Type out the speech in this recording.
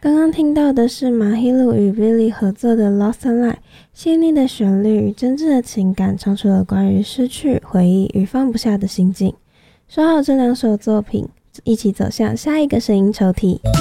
刚刚听到的是马希鲁与 Billy 合作的 Lost and Light， 细腻的旋律与真挚的情感唱出了关于失去、回忆与放不下的心境。说好这两首作品，一起走向下一个声音抽屉。